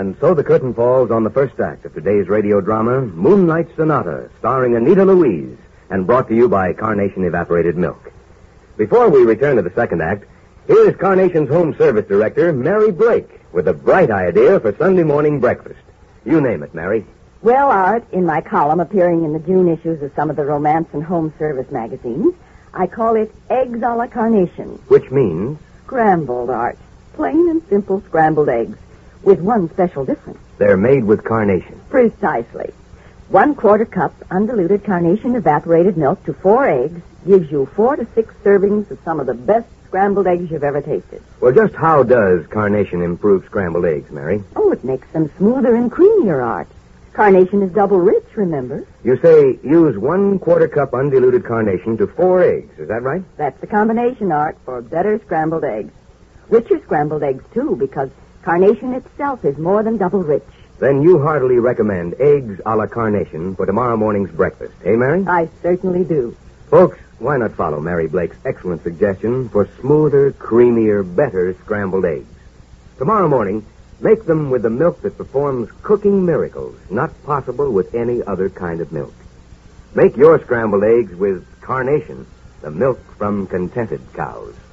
And so the curtain falls on the first act of today's radio drama, Moonlight Sonata, starring Anita Louise, and brought to you by Carnation Evaporated Milk. Before we return to the second act, here is Carnation's home service director, Mary Blake, with a bright idea for Sunday morning breakfast. You name it, Mary. Well, Art, in my column appearing in the June issues of some of the romance and home service magazines, I call it Eggs a la Carnation. Which means? Scrambled, Art. Plain and simple scrambled eggs. With one special difference. They're made with carnation. Precisely. 1/4 cup undiluted Carnation evaporated milk to 4 eggs gives you 4 to 6 servings of some of the best scrambled eggs you've ever tasted. Well, just how does Carnation improve scrambled eggs, Mary? Oh, it makes them smoother and creamier, Art. Carnation is double rich, remember? You say use 1/4 cup undiluted Carnation to 4 eggs. Is that right? That's the combination, Art, for better scrambled eggs. Richer scrambled eggs, too, because Carnation itself is more than double rich. Then you heartily recommend Eggs a la Carnation for tomorrow morning's breakfast. Eh, Mary? I certainly do. Folks, why not follow Mary Blake's excellent suggestion for smoother, creamier, better scrambled eggs? Tomorrow morning, make them with the milk that performs cooking miracles, not possible with any other kind of milk. Make your scrambled eggs with Carnation, the milk from contented cows.